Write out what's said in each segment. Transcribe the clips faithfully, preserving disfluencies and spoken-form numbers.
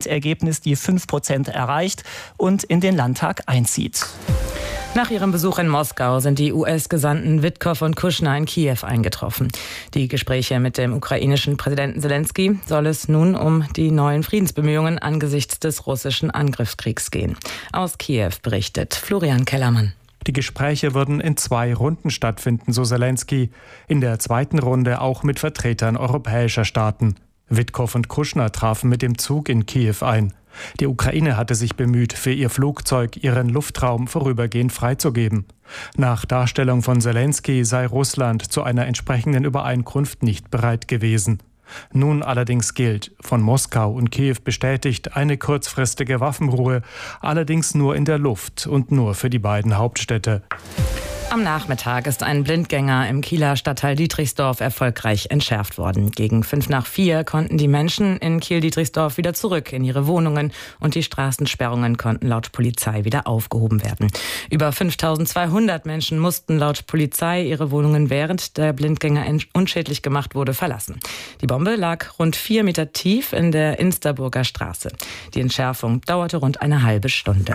Wahlergebnis die fünf Prozent erreicht und in den Landtag einzieht. Nach ihrem Besuch in Moskau sind die U S-Gesandten Witkow und Kushner in Kiew eingetroffen. Die Gespräche mit dem ukrainischen Präsidenten Selenskyj soll es nun um die neuen Friedensbemühungen angesichts des russischen Angriffskriegs gehen. Aus Kiew berichtet Florian Kellermann. Die Gespräche würden in zwei Runden stattfinden, so Selenskyj. In der zweiten Runde auch mit Vertretern europäischer Staaten. Witkow und Kushner trafen mit dem Zug in Kiew ein. Die Ukraine hatte sich bemüht, für ihr Flugzeug ihren Luftraum vorübergehend freizugeben. Nach Darstellung von Selenskyj sei Russland zu einer entsprechenden Übereinkunft nicht bereit gewesen. Nun allerdings gilt, von Moskau und Kiew bestätigt eine kurzfristige Waffenruhe, allerdings nur in der Luft und nur für die beiden Hauptstädte. Am Nachmittag ist ein Blindgänger im Kieler Stadtteil Dietrichsdorf erfolgreich entschärft worden. Gegen fünf nach vier konnten die Menschen in Kiel-Dietrichsdorf wieder zurück in ihre Wohnungen und die Straßensperrungen konnten laut Polizei wieder aufgehoben werden. Über fünftausendzweihundert Menschen mussten laut Polizei ihre Wohnungen, während der Blindgänger unschädlich gemacht wurde, verlassen. Die Bombe lag rund vier Meter tief in der Insterburger Straße. Die Entschärfung dauerte rund eine halbe Stunde.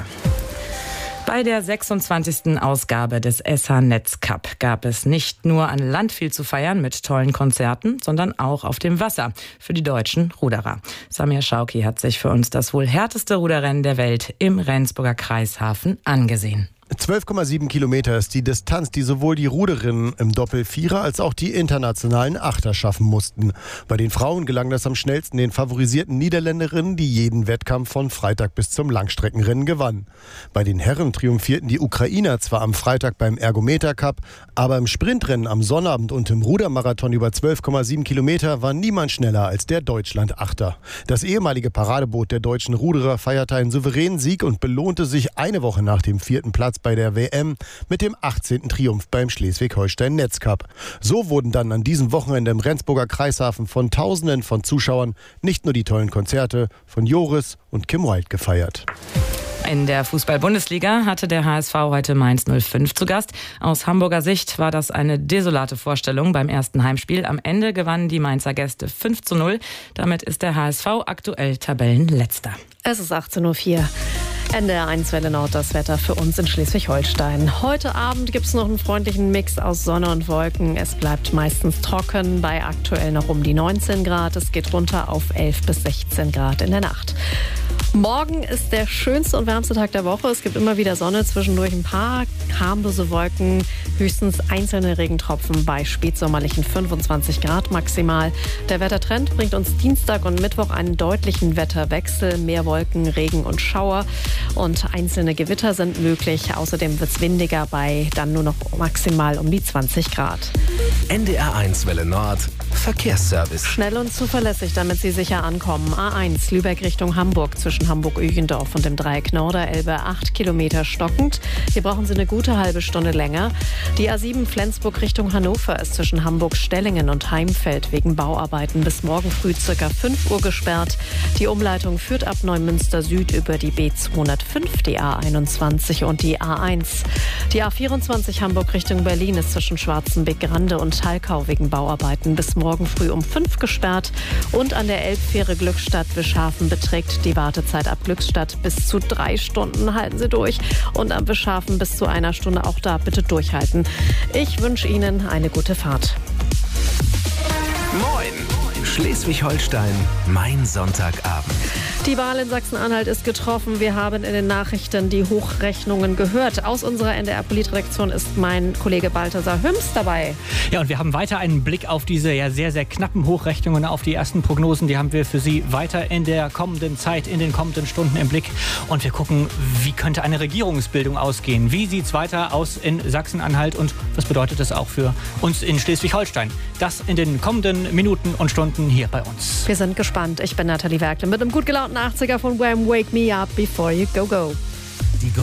Bei der sechsundzwanzigsten Ausgabe des S H-Netz Cup gab es nicht nur an Land viel zu feiern mit tollen Konzerten, sondern auch auf dem Wasser für die deutschen Ruderer. Samir Schauki hat sich für uns das wohl härteste Ruderrennen der Welt im Rendsburger Kreishafen angesehen. zwölf Komma sieben Kilometer ist die Distanz, die sowohl die Ruderinnen im Doppelvierer als auch die internationalen Achter schaffen mussten. Bei den Frauen gelang das am schnellsten den favorisierten Niederländerinnen, die jeden Wettkampf von Freitag bis zum Langstreckenrennen gewannen. Bei den Herren triumphierten die Ukrainer zwar am Freitag beim Ergometer Cup, aber im Sprintrennen am Sonnabend und im Rudermarathon über zwölf Komma sieben Kilometer war niemand schneller als der Deutschland-Achter. Das ehemalige Paradeboot der deutschen Ruderer feierte einen souveränen Sieg und belohnte sich eine Woche nach dem vierten Platz bei der W M mit dem achtzehnten Triumph beim Schleswig-Holstein-Netzcup. So wurden dann an diesem Wochenende im Rendsburger Kreishafen von Tausenden von Zuschauern nicht nur die tollen Konzerte von Joris und Kim Wilde gefeiert. In der Fußball-Bundesliga hatte der H S V heute Mainz null fünf zu Gast. Aus Hamburger Sicht war das eine desolate Vorstellung beim ersten Heimspiel. Am Ende gewannen die Mainzer Gäste fünf zu null. Damit ist der H S V aktuell Tabellenletzter. Es ist achtzehn Uhr vier. N D R eins Welle Nord, das Wetter für uns in Schleswig-Holstein. Heute Abend gibt es noch einen freundlichen Mix aus Sonne und Wolken. Es bleibt meistens trocken, bei aktuell noch um die neunzehn Grad. Es geht runter auf elf bis sechzehn Grad in der Nacht. Morgen ist der schönste und wärmste Tag der Woche. Es gibt immer wieder Sonne, zwischendurch ein paar harmlose Wolken, höchstens einzelne Regentropfen bei spätsommerlichen fünfundzwanzig Grad maximal. Der Wettertrend bringt uns Dienstag und Mittwoch einen deutlichen Wetterwechsel. Mehr Wolken, Regen und Schauer und einzelne Gewitter sind möglich. Außerdem wird es windiger bei dann nur noch maximal um die zwanzig Grad. N D R eins Welle Nord, Verkehrsservice. Schnell und zuverlässig, damit Sie sicher ankommen. A eins Lübeck Richtung Hamburg zwischen Hamburg-Üchendorf und dem Dreieck Norderelbe acht Kilometer stockend. Hier brauchen Sie eine gute halbe Stunde länger. Die A sieben Flensburg Richtung Hannover ist zwischen Hamburg-Stellingen und Heimfeld wegen Bauarbeiten bis morgen früh ca. fünf Uhr gesperrt. Die Umleitung führt ab Neumünster Süd über die B zweihundertfünf, die A einundzwanzig und die A eins. Die A vierundzwanzig Hamburg Richtung Berlin ist zwischen Schwarzenbeck-Grande und Thalkau wegen Bauarbeiten bis morgen früh um fünf gesperrt. Und an der Elbfähre Glückstadt-Wischhafen beträgt die Wartezeit ab Glückstadt bis zu drei Stunden. Halten Sie durch. Und am Wischhafen bis zu einer Stunde. Auch da bitte durchhalten. Ich wünsche Ihnen eine gute Fahrt. Moin! Schleswig-Holstein, mein Sonntagabend. Die Wahl in Sachsen-Anhalt ist getroffen. Wir haben in den Nachrichten die Hochrechnungen gehört. Aus unserer N D R-Politredaktion ist mein Kollege Balthasar Hüms dabei. Ja, und wir haben weiter einen Blick auf diese ja sehr, sehr knappen Hochrechnungen, auf die ersten Prognosen. Die haben wir für Sie weiter in der kommenden Zeit, in den kommenden Stunden im Blick. Und wir gucken, wie könnte eine Regierungsbildung ausgehen? Wie sieht es weiter aus in Sachsen-Anhalt? Und was bedeutet das auch für uns in Schleswig-Holstein? Das in den kommenden Minuten und Stunden hier bei uns. Wir sind gespannt. Ich bin Nathalie Werkle mit einem gut gelaunten achtziger von Wham! Wake Me Up Before You Go Go.